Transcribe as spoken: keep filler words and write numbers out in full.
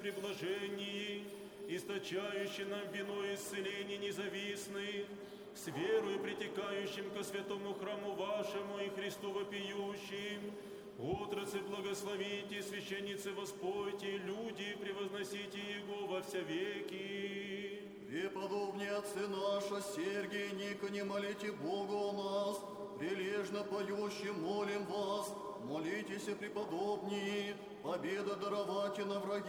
при блажении, источающий нам вино исцеления независный, с верою притекающим ко святому храму вашему и Христу вопиющим, отрацы благословите, священницы воспойте, люди превозносите Его во вся веки. Преподобнее отцы наша, Сергий и Никоне, молите Бога о нас, прилежно поющим молим вас, молитесь, преподобнее, победа даровате на враги